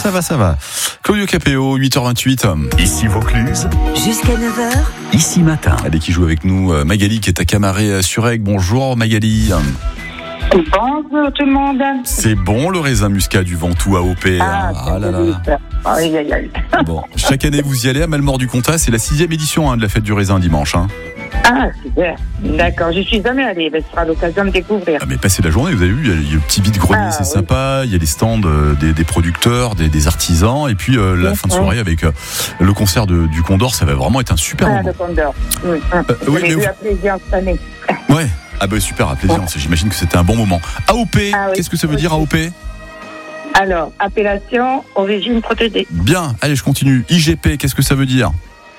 Ça va. Claudio Capéo, 8h28. Ici Vaucluse. Jusqu'à 9h. Ici Matin. Allez, qui joue avec nous, Magali, qui est à Camaret-sur-Aigle. Bonjour Magali. Bonjour tout le monde. C'est bon le raisin muscat du Ventoux AOP. Ah là là. Aïe. Bon, chaque année vous y allez à Malmort-du-Comtat, c'est la 6e édition de la fête du raisin dimanche. Ah super, d'accord, je suis jamais allée, mais ce sera l'occasion de découvrir. Ah, mais passez la journée, vous avez vu, il y a le petit vide-grenier, c'est sympa, il y a les stands des producteurs, des artisans, et puis la fin de soirée avec le concert du Condor, ça va vraiment être un super moment. Le Condor, oui. Oui, mais vu à plaisir cette année. Ouais, super, à plaisir, j'imagine que c'était un bon moment. AOP, qu'est-ce que ça veut dire AOP ? Alors, appellation origine protégée. Bien, allez, je continue. IGP, qu'est-ce que ça veut dire ?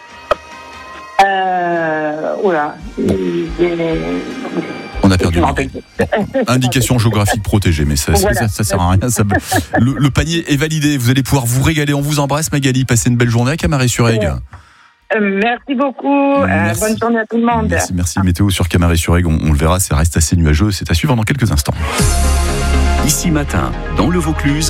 On a perdu. Indication géographique protégée, mais ça sert à rien. Le panier est validé. Vous allez pouvoir vous régaler. On vous embrasse, Magali. Passez une belle journée à Camaret-sur-Aigle. Merci beaucoup. Bonne journée à tout le monde. Merci. Météo sur Camaret-sur-Aigle. On le verra, ça reste assez nuageux. C'est à suivre dans quelques instants. Ici Matin, dans le Vaucluse,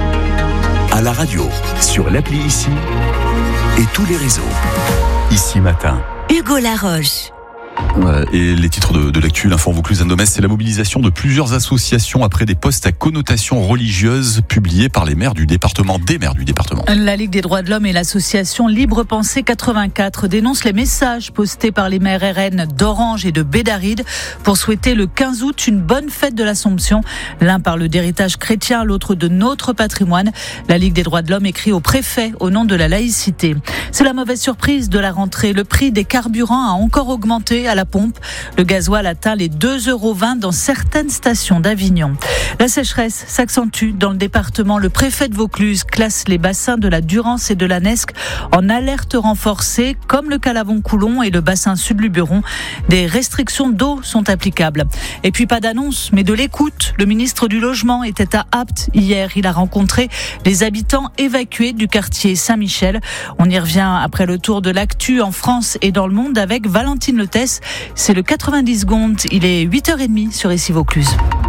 à la radio, sur l'appli Ici et tous les réseaux. Ici Matin. Hugo Laroche. Et les titres de l'actu, l'info Vaucluse Indomès, c'est la mobilisation de plusieurs associations après des posts à connotation religieuse publiés par des maires du département. La Ligue des droits de l'homme et l'association Libre Pensée 84 dénoncent les messages postés par les maires RN d'Orange et de Bédaride pour souhaiter le 15 août une bonne fête de l'Assomption. L'un parle d'héritage chrétien, l'autre de notre patrimoine. La Ligue des droits de l'homme écrit au préfet au nom de la laïcité. C'est la mauvaise surprise de la rentrée. Le prix des carburants a encore augmenté à la pompe. Le gasoil atteint les 2,20 € dans certaines stations d'Avignon. La sécheresse s'accentue dans le département. Le préfet de Vaucluse classe les bassins de la Durance et de la Nesque en alerte renforcée, comme le Calavon-Coulon et le bassin Sud-Luberon. Des restrictions d'eau sont applicables. Et puis pas d'annonce, mais de l'écoute. Le ministre du Logement était à Apt hier. Il a rencontré les habitants évacués du quartier Saint-Michel. On y revient après le tour de l'actu en France et dans le monde avec Valentine Letès. C'est le 90 secondes. Il est 8h30 sur Ici Vaucluse.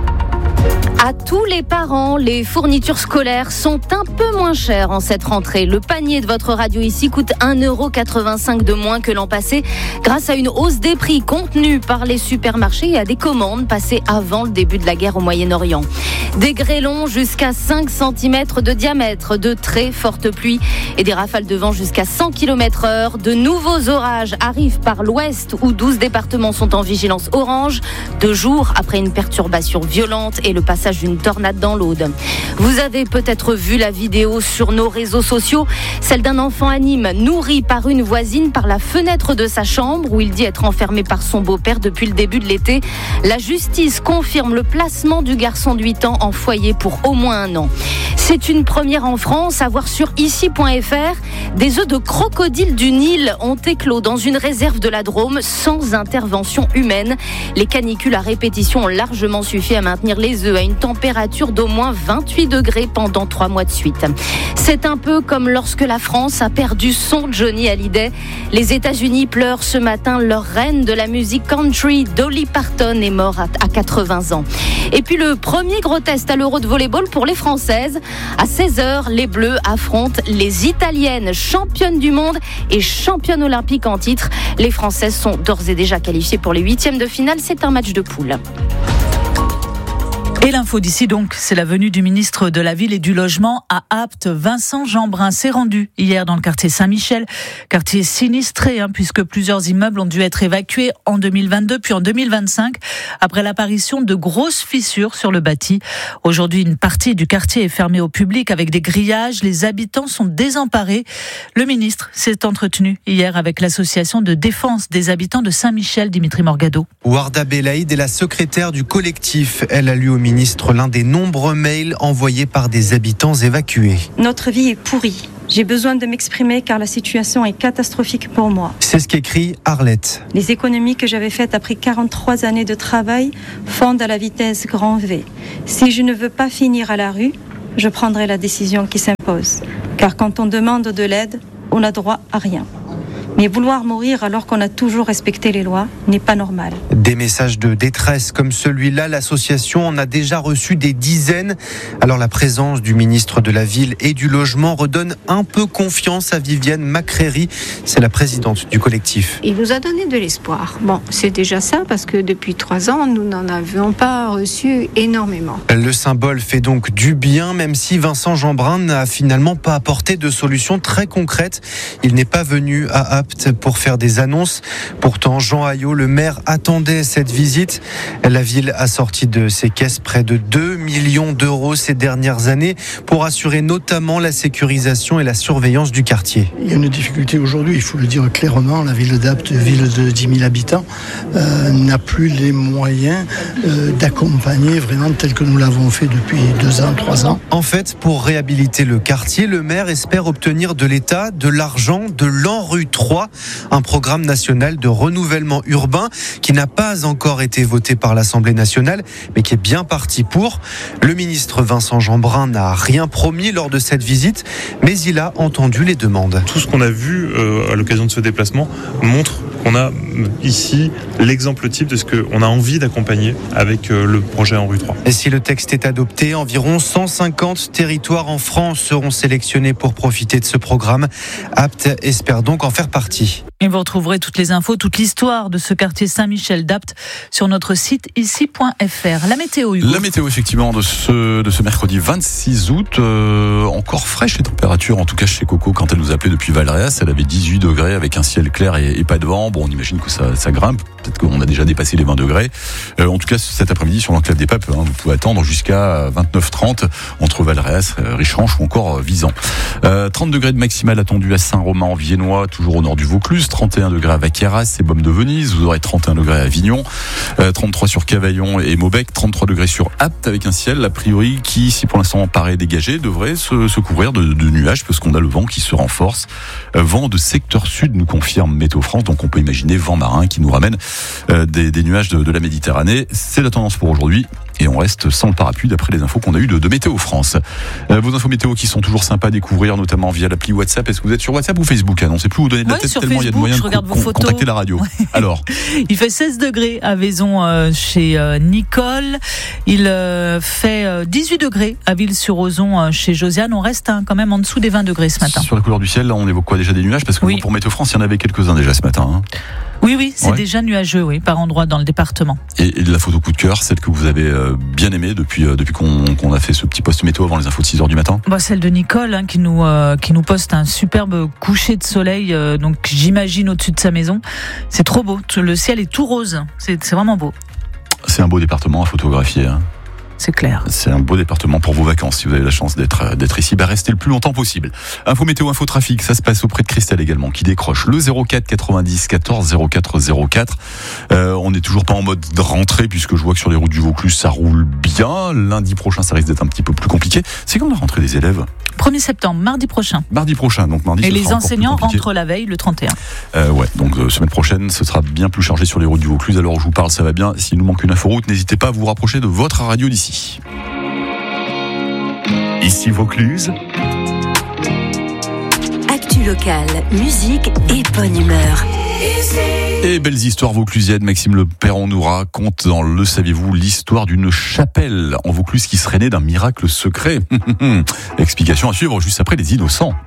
À tous les parents, les fournitures scolaires sont un peu moins chères en cette rentrée. Le panier de votre radio Ici coûte 1,85 € de moins que l'an passé grâce à une hausse des prix contenue par les supermarchés et à des commandes passées avant le début de la guerre au Moyen-Orient. Des grêlons jusqu'à 5 cm de diamètre, de très fortes pluies et des rafales de vent jusqu'à 100 km/h. De nouveaux orages arrivent par l'ouest où 12 départements sont en vigilance orange, 2 jours après une perturbation violente et le passage d'une tornade dans l'Aude. Vous avez peut-être vu la vidéo sur nos réseaux sociaux, celle d'un enfant à Nîmes nourri par une voisine par la fenêtre de sa chambre où il dit être enfermé par son beau-père depuis le début de l'été. La justice confirme le placement du garçon de 8 ans en foyer pour au moins 1 an. C'est une première en France, à voir sur ici.fr. Des œufs de crocodile du Nil ont éclos dans une réserve de la Drôme sans intervention humaine. Les canicules à répétition ont largement suffi à maintenir les œufs à une température d'au moins 28 degrés pendant 3 mois de suite. C'est un peu comme lorsque la France a perdu son Johnny Hallyday. Les États-Unis pleurent ce matin leur reine de la musique country, Dolly Parton, est morte à 80 ans. Et puis le premier gros test à l'Euro de volleyball pour les Françaises. À 16h, les Bleus affrontent les Italiennes, championnes du monde et championnes olympiques en titre. Les Françaises sont d'ores et déjà qualifiées pour les 8e de finale. C'est un match de poule. Et l'info d'ici donc, c'est la venue du ministre de la Ville et du Logement à Apt. Vincent Jeanbrun s'est rendu hier dans le quartier Saint-Michel, quartier sinistré puisque plusieurs immeubles ont dû être évacués en 2022 puis en 2025 après l'apparition de grosses fissures sur le bâti. Aujourd'hui, une partie du quartier est fermée au public avec des grillages. Les habitants sont désemparés. Le ministre s'est entretenu hier avec l'association de défense des habitants de Saint-Michel, Dimitri Morgado. Warda Belaïd est la secrétaire du collectif. Elle a lu au ministre l'un des nombreux mails envoyés par des habitants évacués. Notre vie est pourrie. J'ai besoin de m'exprimer car la situation est catastrophique pour moi. C'est ce qu'écrit Arlette. Les économies que j'avais faites après 43 années de travail fondent à la vitesse grand V. Si je ne veux pas finir à la rue, je prendrai la décision qui s'impose. Car quand on demande de l'aide, on n'a droit à rien. Mais vouloir mourir alors qu'on a toujours respecté les lois n'est pas normal. Des messages de détresse comme celui-là, l'association en a déjà reçu des dizaines. Alors la présence du ministre de la Ville et du Logement redonne un peu confiance à Viviane Macréry. C'est la présidente du collectif. Il nous a donné de l'espoir. Bon, c'est déjà ça parce que depuis 3 ans, nous n'en avions pas reçu énormément. Le symbole fait donc du bien, même si Vincent Jeanbrun n'a finalement pas apporté de solution très concrète. Il n'est pas venu à Apt pour faire des annonces. Pourtant, Jean Hayot, le maire, attendait cette visite. La ville a sorti de ses caisses près de 2 millions d'euros ces dernières années pour assurer notamment la sécurisation et la surveillance du quartier. Il y a une difficulté aujourd'hui, il faut le dire clairement, la ville d'Apt, ville de 10 000 habitants, n'a plus les moyens d'accompagner vraiment tel que nous l'avons fait depuis 2 ans, 3 ans. En fait, pour réhabiliter le quartier, le maire espère obtenir de l'État de l'argent de l'ANRU 3, un programme national de renouvellement urbain qui n'a pas encore été voté par l'Assemblée nationale, mais qui est bien parti pour. Le ministre Vincent Jeanbrun n'a rien promis lors de cette visite, mais il a entendu les demandes. Tout ce qu'on a vu à l'occasion de ce déplacement montre qu'on a ici l'exemple type de ce qu'on a envie d'accompagner avec le projet ANRU 3. Et si le texte est adopté, environ 150 territoires en France seront sélectionnés pour profiter de ce programme. Apt espère donc en faire partie. Et vous retrouverez toutes les infos, toute l'histoire de ce quartier Saint-Michel d'Apt sur notre site ici.fr. La météo, Hugo. La météo, effectivement, de ce mercredi 26 août. Encore fraîche les températures, en tout cas chez Coco, quand elle nous appelait depuis Valréas. Elle avait 18 degrés avec un ciel clair et pas de vent. Bon, on imagine que ça grimpe. Peut-être qu'on a déjà dépassé les 20 degrés. En tout cas, cet après-midi, sur l'enclave des Papes, vous pouvez attendre jusqu'à 29-30 entre Valréas, Richanche ou encore Visan. 30 degrés de maximal attendu à Saint-Romain-en-Viennois, toujours au nord du Vaucluse. 31 degrés à Vaqueras et Baume de Venise. Vous aurez 31 degrés à Avignon. 33 sur Cavaillon et Maubec. 33 degrés sur Apt avec un ciel, a priori, qui, si pour l'instant paraît dégagé, devrait se couvrir de nuages parce qu'on a le vent qui se renforce. Vent de secteur sud, nous confirme Météo France. Donc on peut imaginer vent marin qui nous ramène des nuages de la Méditerranée. C'est la tendance pour aujourd'hui. Et on reste sans le parapluie d'après les infos qu'on a eues de Météo France. Vos infos météo qui sont toujours sympas à découvrir, notamment via l'appli WhatsApp. Est-ce que vous êtes sur WhatsApp ou Facebook? Non, c'est plus vous donner de la tête tellement Facebook, il y a de moyens de contacter la radio. Ouais. Alors, il fait 16 degrés à Vaison chez Nicole. Il fait 18 degrés à Ville-sur-Ozon chez Josiane. On reste quand même en dessous des 20 degrés ce matin. Sur la couleur du ciel, là, on évoque quoi déjà des nuages? Parce que pour Météo France, il y en avait quelques-uns déjà ce matin. Oui, c'est déjà nuageux, par endroits dans le département. Et de la photo coup de cœur, celle que vous avez bien aimée depuis qu'on a fait ce petit post météo avant les infos de 6h du matin? Celle de Nicole qui nous poste un superbe coucher de soleil, donc j'imagine au-dessus de sa maison. C'est trop beau, le ciel est tout rose, c'est vraiment beau. C'est un beau département à photographier. C'est clair. C'est un beau département pour vos vacances si vous avez la chance d'être ici. Restez le plus longtemps possible. Info météo, info trafic, ça se passe auprès de Christelle également qui décroche le 04 90 14 04 04. On n'est toujours pas en mode de rentrée puisque je vois que sur les routes du Vaucluse ça roule bien. Lundi prochain ça risque d'être un petit peu plus compliqué. C'est quand la rentrée des élèves? 1er septembre, mardi prochain. Mardi prochain, donc mardi. Et les enseignants rentrent la veille, le 31. Donc semaine prochaine, ce sera bien plus chargé sur les routes du Vaucluse. Alors je vous parle, ça va bien. S'il nous manque une inforoute, n'hésitez pas à vous rapprocher de votre radio d'ici. Ici Vaucluse. Actu locale, musique et bonne humeur. Et belles histoires vauclusiennes, Maxime Le Perron nous raconte dans Le Saviez-vous l'histoire d'une chapelle en Vaucluse qui serait née d'un miracle secret. Explication à suivre juste après Les Innocents.